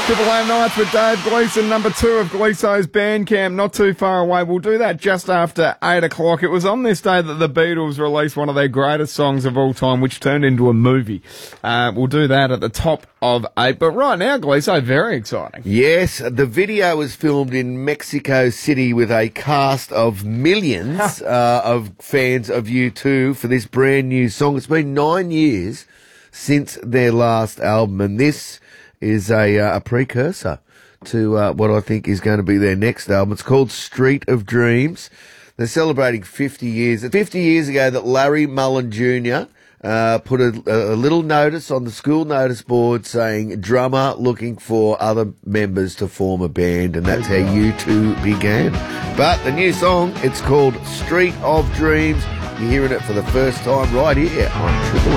Triple M Nights with Dave Gleeson, number 2 of Gleeso's Bandcamp, not too far away. We'll do that just after 8 o'clock. It was on this day that the Beatles released one of their greatest songs of all time, which turned into a movie. We'll do that at the top of 8. But right now, Gleeso, very exciting. Yes, the video was filmed in Mexico City with a cast of millions of fans of U2 for this brand new song. It's been 9 years since their last album, and this is a precursor to what I think is going to be their next album. It's called Street of Dreams. They're celebrating 50 years. 50 years ago that Larry Mullen Jr. Put a little notice on the school notice board saying, drummer looking for other members to form a band, and that's how U2 began. But the new song, it's called Street of Dreams. You're hearing it for the first time right here on Triple M.